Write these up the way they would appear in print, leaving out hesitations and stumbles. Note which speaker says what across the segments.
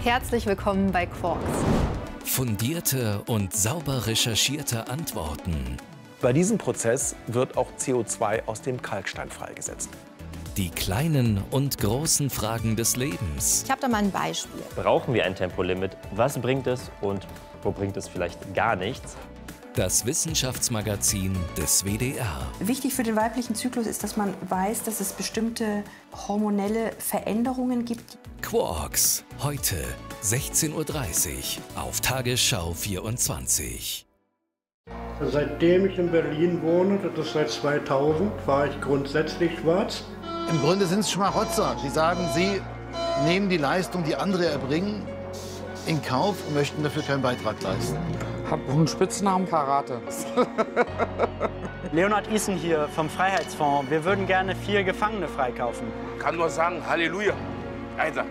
Speaker 1: Herzlich willkommen bei Quarks.
Speaker 2: Fundierte und sauber recherchierte Antworten.
Speaker 3: Bei diesem Prozess wird auch CO2 aus dem Kalkstein freigesetzt.
Speaker 2: Die kleinen und großen Fragen des Lebens.
Speaker 1: Ich habe da mal ein Beispiel.
Speaker 4: Brauchen wir ein Tempolimit? Was bringt es und wo bringt es vielleicht gar nichts?
Speaker 2: Das Wissenschaftsmagazin des WDR.
Speaker 5: Wichtig für den weiblichen Zyklus ist, dass man weiß, dass es bestimmte hormonelle Veränderungen gibt.
Speaker 2: Quarks, heute 16:30 Uhr auf Tagesschau 24.
Speaker 6: Seitdem ich in Berlin wohne, das ist seit 2000, fahre ich grundsätzlich schwarz.
Speaker 7: Im Grunde sind es Schmarotzer. Sie sagen, sie nehmen die Leistung, die andere erbringen, in Kauf und möchten dafür keinen Beitrag leisten.
Speaker 8: Ich habe einen Spitznamen, Karate.
Speaker 9: Leonhard Isen hier vom Freiheitsfonds. Wir würden gerne 4 Gefangene freikaufen.
Speaker 10: Ich kann nur sagen, Halleluja. Alter.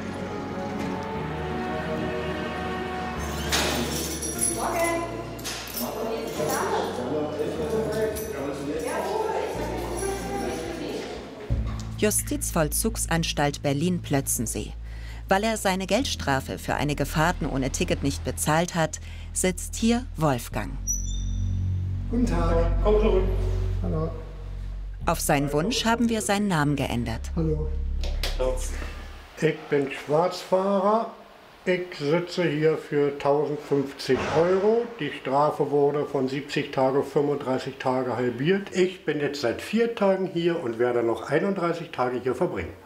Speaker 11: Justizvollzugsanstalt Berlin-Plötzensee. Weil er seine Geldstrafe für einige Fahrten ohne Ticket nicht bezahlt hat, sitzt hier Wolfgang.
Speaker 6: Guten Tag. Hallo. Hallo.
Speaker 11: Auf seinen Wunsch haben wir seinen Namen geändert.
Speaker 6: Hallo. Ich bin Schwarzfahrer. Ich sitze hier für 1050 €. Die Strafe wurde von 70 Tage auf 35 Tage halbiert. Ich bin jetzt seit 4 Tagen hier und werde noch 31 Tage hier verbringen.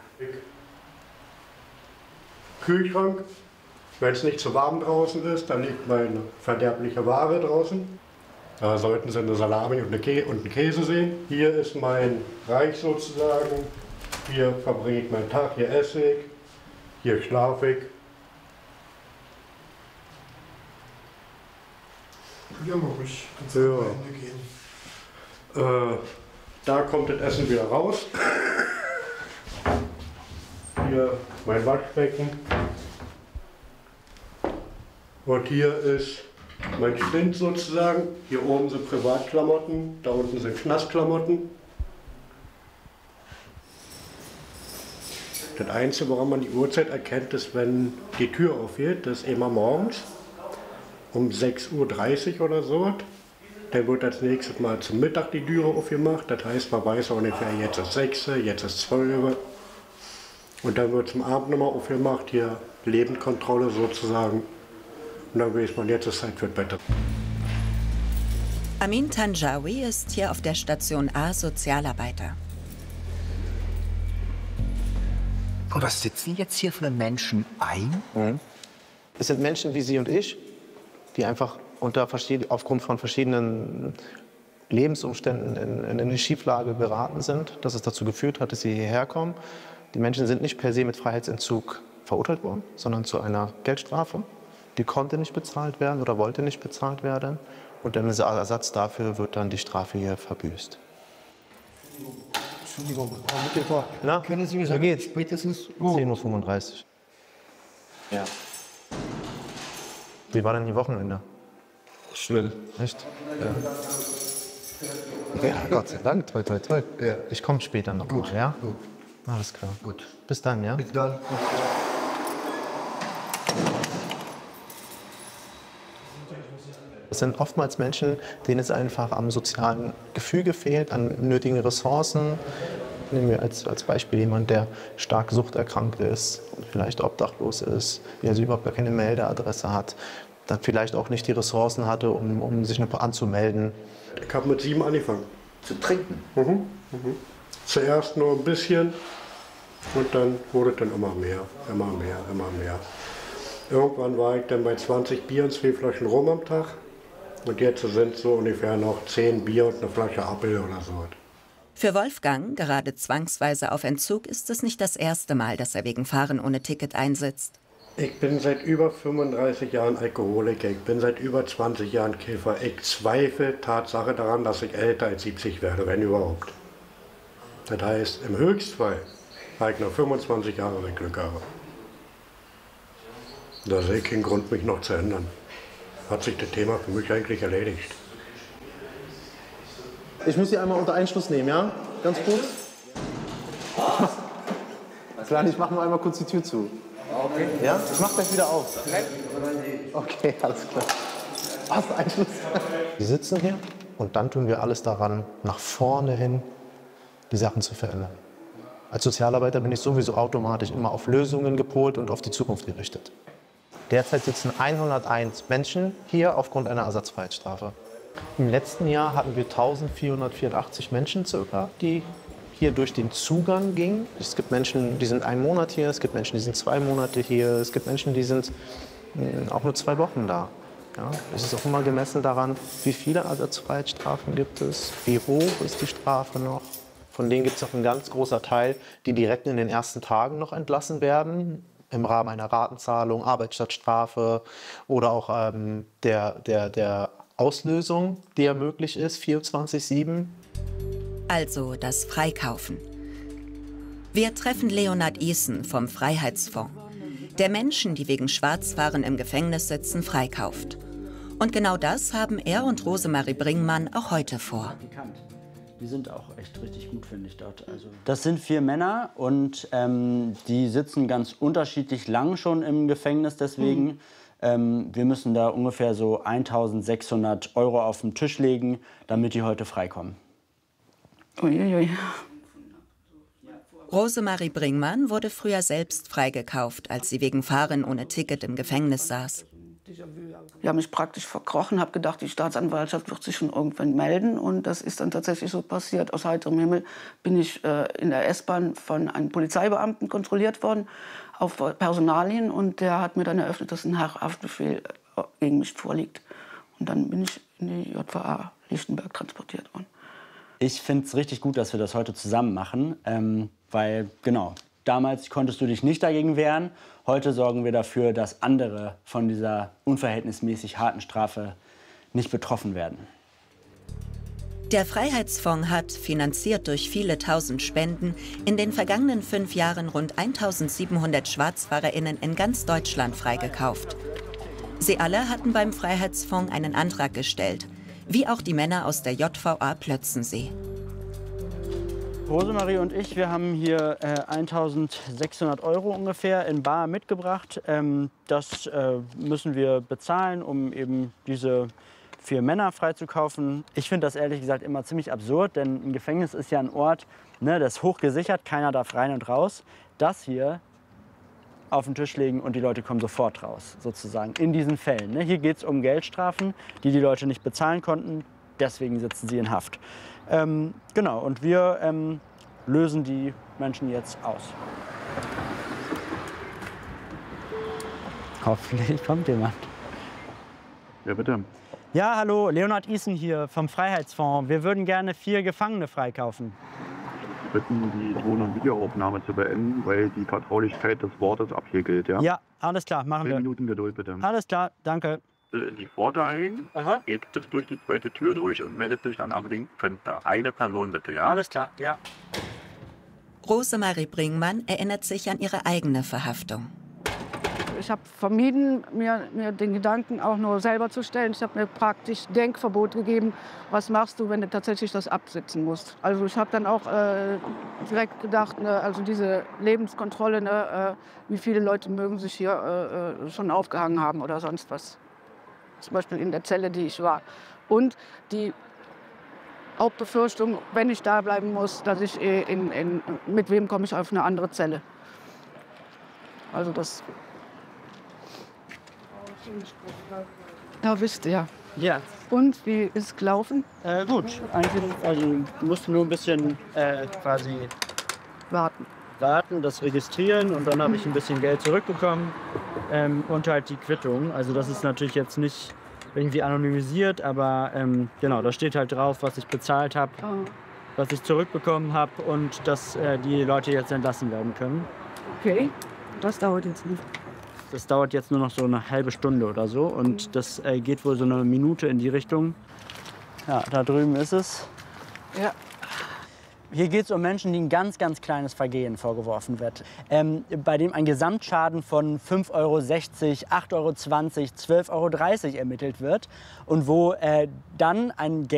Speaker 6: Kühlschrank. Wenn es nicht zu warm draußen ist, dann liegt meine verderbliche Ware draußen. Da sollten Sie eine Salami und einen Käse sehen. Hier ist mein Reich sozusagen. Hier verbringe ich meinen Tag, hier esse ich, hier schlafe ich.
Speaker 12: Ja, mach ich. Kannst du am Ende gehen.
Speaker 6: Da kommt das Essen wieder raus. Hier mein Waschbecken. Und hier ist mein Spind sozusagen. Hier oben sind Privatklamotten, da unten sind Knastklamotten. Das Einzige, woran man die Uhrzeit erkennt, ist, wenn die Tür aufgeht. Das ist immer morgens um 6:30 Uhr oder so. Dann wird als nächstes Mal zum Mittag die Türe aufgemacht. Das heißt, man weiß ungefähr, jetzt ist 6, jetzt ist 12. Und dann wird zum Abend nochmal aufgemacht, hier Lebendkontrolle sozusagen. Und dann weiß man, jetzt ist Zeit für das Bett.
Speaker 11: Amin Tanjawi ist hier auf der Station A Sozialarbeiter.
Speaker 13: Und was sitzen jetzt hier für Menschen ein?
Speaker 14: Es sind Menschen wie Sie und ich, die einfach aufgrund von verschiedenen Lebensumständen in eine Schieflage geraten sind, dass es dazu geführt hat, dass sie hierher kommen. Die Menschen sind nicht per se mit Freiheitsentzug verurteilt worden, sondern zu einer Geldstrafe. Die konnte nicht bezahlt werden oder wollte nicht bezahlt werden. Und dann als Ersatz dafür wird dann die Strafe hier verbüßt.
Speaker 12: Entschuldigung, mittelbar. Können Sie mir sagen, spätestens
Speaker 14: 10:35 Uhr. Ja. Wie war denn die Wochenende?
Speaker 12: Schnell.
Speaker 14: Echt? Ja. Ja, Gott sei Dank, toi, toi, toi. Ja. Ich komme später noch mal, ja?
Speaker 12: Gut.
Speaker 14: Alles klar.
Speaker 12: Gut.
Speaker 14: Bis dann, ja?
Speaker 12: Bis dann.
Speaker 14: Es sind oftmals Menschen, denen es einfach am sozialen Gefüge fehlt, an nötigen Ressourcen. Nehmen wir als Beispiel jemand, der stark suchterkrankt ist und vielleicht obdachlos ist, also überhaupt gar keine Meldeadresse hat, dann vielleicht auch nicht die Ressourcen hatte, um sich anzumelden.
Speaker 6: Ich habe mit 7 angefangen.
Speaker 13: Zu trinken?
Speaker 6: Zuerst nur ein bisschen und dann wurde es dann immer mehr, immer mehr, immer mehr. Irgendwann war ich dann bei 20 Bier und 2 Flaschen Rum am Tag. Und jetzt sind so ungefähr noch 10 Bier und eine Flasche Apfel oder so.
Speaker 11: Für Wolfgang, gerade zwangsweise auf Entzug, ist es nicht das erste Mal, dass er wegen Fahren ohne Ticket einsitzt.
Speaker 6: Ich bin seit über 35 Jahren Alkoholiker, ich bin seit über 20 Jahren Kiffer. Ich zweifle Tatsache daran, dass ich älter als 70 werde, wenn überhaupt. Das heißt, im Höchstfall habe ich noch 25 Jahre, wenn ich Glück habe. Da sehe ich keinen Grund, mich noch zu ändern. Hat sich das Thema für mich eigentlich erledigt.
Speaker 14: Ich muss Sie einmal unter Einschluss nehmen, ja? Ganz kurz. Klar, ich mache nur einmal kurz die Tür zu. Okay. Ja, ich mach gleich wieder auf. Okay, alles klar. Was, Einschluss? Wir sitzen hier und dann tun wir alles daran, nach vorne hin die Sachen zu verändern. Als Sozialarbeiter bin ich sowieso automatisch immer auf Lösungen gepolt und auf die Zukunft gerichtet. Derzeit sitzen 101 Menschen hier aufgrund einer Ersatzfreiheitsstrafe. Im letzten Jahr hatten wir 1484 Menschen circa, die hier durch den Zugang gingen. Es gibt Menschen, die sind 1 Monat hier, es gibt Menschen, die sind 2 Monate hier, es gibt Menschen, die sind auch nur 2 Wochen da. Ja, es ist auch immer gemessen daran, wie viele Ersatzfreiheitsstrafen gibt es, wie hoch ist die Strafe noch. Von denen gibt es auch ein ganz großer Teil, die direkt in den ersten Tagen noch entlassen werden, im Rahmen einer Ratenzahlung, Arbeit statt Strafe oder auch der Auslösung, die ja möglich ist, 24/7.
Speaker 11: Also das Freikaufen. Wir treffen Leonard Isen vom Freiheitsfonds, der Menschen, die wegen Schwarzfahren im Gefängnis sitzen, freikauft. Und genau das haben er und Rosemarie Bringmann auch heute vor.
Speaker 9: Die sind auch echt richtig gut, finde ich, dort. Also das sind 4 Männer und die sitzen ganz unterschiedlich lang schon im Gefängnis. Deswegen, wir müssen da ungefähr so 1.600 € auf den Tisch legen, damit die heute freikommen.
Speaker 15: Uiuiui.
Speaker 11: Rosemarie Bringmann wurde früher selbst freigekauft, als sie wegen Fahren ohne Ticket im Gefängnis saß.
Speaker 15: Ich habe mich praktisch verkrochen, habe gedacht, die Staatsanwaltschaft wird sich schon irgendwann melden. Und das ist dann tatsächlich so passiert. Aus heiterem Himmel bin ich in der S-Bahn von einem Polizeibeamten kontrolliert worden auf Personalien. Und der hat mir dann eröffnet, dass ein Haftbefehl gegen mich vorliegt. Und dann bin ich in die JVA Lichtenberg transportiert worden.
Speaker 9: Ich finde es richtig gut, dass wir das heute zusammen machen, weil, genau, damals konntest du dich nicht dagegen wehren. Heute sorgen wir dafür, dass andere von dieser unverhältnismäßig harten Strafe nicht betroffen werden.
Speaker 11: Der Freiheitsfonds hat, finanziert durch viele tausend Spenden, in den vergangenen 5 Jahren rund 1.700 SchwarzfahrerInnen in ganz Deutschland freigekauft. Sie alle hatten beim Freiheitsfonds einen Antrag gestellt, wie auch die Männer aus der JVA Plötzensee.
Speaker 9: Rosemarie und ich, wir haben hier 1.600 € ungefähr in bar mitgebracht. Das müssen wir bezahlen, um eben diese 4 Männer freizukaufen. Ich finde das ehrlich gesagt immer ziemlich absurd, denn ein Gefängnis ist ja ein Ort, ne, das ist hochgesichert, keiner darf rein und raus. Das hier auf den Tisch legen und die Leute kommen sofort raus, sozusagen, in diesen Fällen. Ne? Hier geht es um Geldstrafen, die die Leute nicht bezahlen konnten, deswegen sitzen sie in Haft. Genau, und wir lösen die Menschen jetzt aus. Hoffentlich kommt jemand.
Speaker 16: Ja, bitte.
Speaker 9: Ja, hallo, Leonard Isen hier vom Freiheitsfonds. Wir würden gerne 4 Gefangene freikaufen.
Speaker 16: Bitten, die Ton- und Videoaufnahme zu beenden, weil die Vertraulichkeit des Wortes ab hier gilt, ja?
Speaker 9: Ja, alles klar, machen wir.
Speaker 16: 10 Minuten Geduld, bitte.
Speaker 9: Alles klar, danke.
Speaker 16: Die Pforte ein, geht durch die zweite Tür durch und meldet sich dann am linken Fenster. Eine Person bitte, ja?
Speaker 9: Alles klar, ja.
Speaker 11: Rosemarie Bringmann erinnert sich an ihre eigene Verhaftung.
Speaker 17: Ich habe vermieden, mir den Gedanken auch nur selber zu stellen. Ich habe mir praktisch Denkverbot gegeben. Was machst du, wenn du tatsächlich das absitzen musst? Also ich habe dann auch direkt gedacht, ne, also diese Lebenskontrolle, ne, wie viele Leute mögen sich hier schon aufgehangen haben oder sonst was. Zum Beispiel in der Zelle, die ich war. Und die Hauptbefürchtung, wenn ich da bleiben muss, dass ich mit wem komme ich auf eine andere Zelle. Also das... Ja, wisst ihr.
Speaker 9: Ja.
Speaker 17: Und wie ist es gelaufen?
Speaker 9: Gut. Eigentlich, also musste nur ein bisschen quasi warten, das registrieren und dann habe ich ein bisschen Geld zurückbekommen und halt die Quittung. Also das ist natürlich jetzt nicht irgendwie anonymisiert, aber genau, da steht halt drauf, was ich bezahlt habe, was ich zurückbekommen habe und dass die Leute jetzt entlassen werden können.
Speaker 17: Okay, das dauert jetzt nicht.
Speaker 9: Das dauert jetzt nur noch so eine halbe Stunde oder so und das geht wohl so eine Minute in die Richtung. Ja, da drüben ist es.
Speaker 17: Ja.
Speaker 9: Hier geht es um Menschen, denen ein ganz, ganz kleines Vergehen vorgeworfen wird. Bei dem ein Gesamtschaden von 5,60 €, 8,20 €, 12,30 € ermittelt wird und wo dann ein